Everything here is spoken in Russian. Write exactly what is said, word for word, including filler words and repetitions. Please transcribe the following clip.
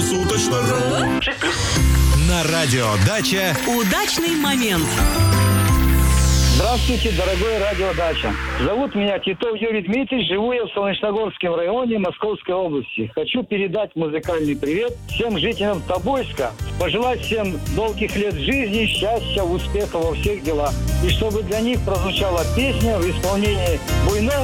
Круглосуточно. На радио «Дача» удачный момент. Здравствуйте, дорогой радио «Дача». Зовут меня Титов Юрий Дмитриевич, живу я в Солнечногорском районе Московской области. Хочу передать музыкальный привет всем жителям Тобольска, пожелать всем долгих лет жизни, счастья, успеха во всех делах. И чтобы для них прозвучала песня в исполнении Буйного